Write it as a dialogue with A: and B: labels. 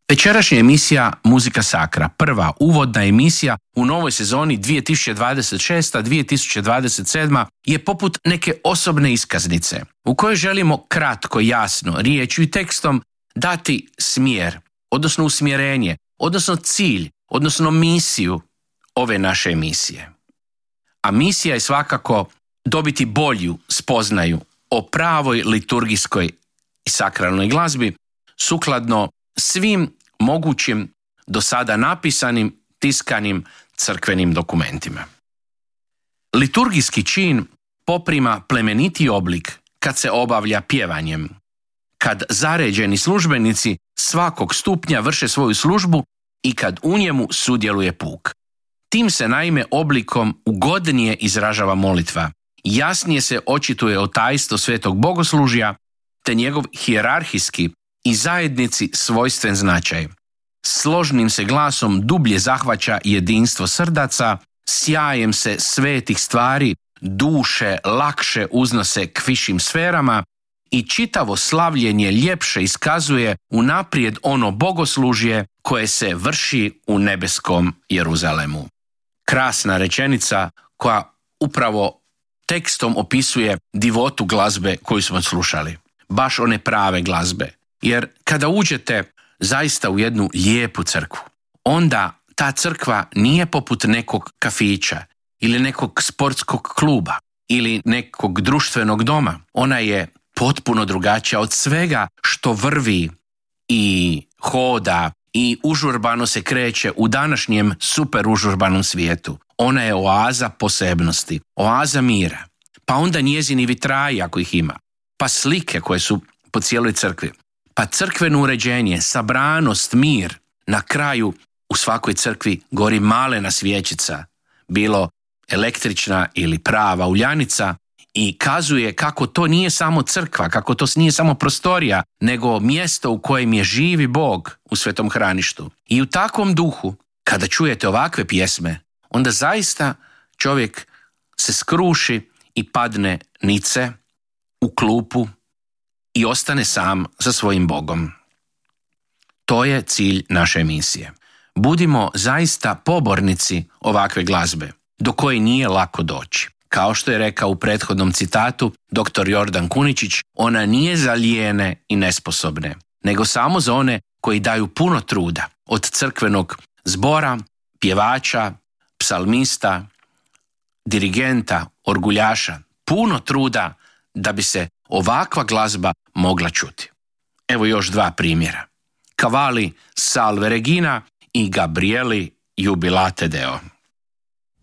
A: Večerašnja emisija Muzika Sakra, prva uvodna emisija u novoj sezoni 2026-2027 je poput neke osobne iskaznice u kojoj želimo kratko, jasno, riječju i tekstom dati smjer, odnosno usmjerenje, odnosno cilj, odnosno misiju ove naše emisije. A misija je svakako dobiti bolju spoznaju o pravoj liturgijskoj i sakralnoj glazbi sukladno svim mogućim do sada napisanim, tiskanim crkvenim dokumentima. Liturgijski čin poprima plemeniti oblik kad se obavlja pjevanjem, kad zaređeni službenici svakog stupnja vrše svoju službu i kad u njemu sudjeluje puk. Tim se naime oblikom ugodnije izražava molitva, jasnije se očituje o tajstvu svetog bogoslužja te njegov hijerarhijski i zajednici svojstven značaj. Složnim se glasom dublje zahvaća jedinstvo srdaca, sjajem se svetih stvari, duše lakše uznose k višim sferama i čitavo slavljenje ljepše iskazuje unaprijed ono bogoslužje koje se vrši u nebeskom Jeruzalemu. Krasna rečenica koja upravo tekstom opisuje divotu glazbe koju smo slušali. Baš one prave glazbe. Jer kada uđete zaista u jednu lijepu crkvu, onda ta crkva nije poput nekog kafića ili nekog sportskog kluba ili nekog društvenog doma. Ona je potpuno drugačija od svega što vrvi i hoda i užurbano se kreće u današnjem super užurbanom svijetu. Ona je oaza posebnosti, oaza mira. Pa onda njezini vitraji ako ih ima, pa slike koje su po cijeloj crkvi, pa crkveno uređenje, sabranost, mir. Na kraju u svakoj crkvi gori malena svjećica, bilo električna ili prava uljanica, i kazuje kako to nije samo crkva, kako to nije samo prostorija, nego mjesto u kojem je živi Bog u svetom hraništu. I u takvom duhu, kada čujete ovakve pjesme, onda zaista čovjek se skruši i padne nice u klupu i ostane sam sa svojim Bogom. To je cilj naše emisije. Budimo zaista pobornici ovakve glazbe, do koje nije lako doći. Kao što je rekao u prethodnom citatu dr. Jordan Kuničić, ona nije za lijene i nesposobne, nego samo za one koji daju puno truda, od crkvenog zbora, pjevača, psalmista, dirigenta, orguljaša, puno truda da bi se ovakva glazba mogla čuti. Evo još dva primjera. Cavalli Salve Regina i Gabrieli Jubilate Deo.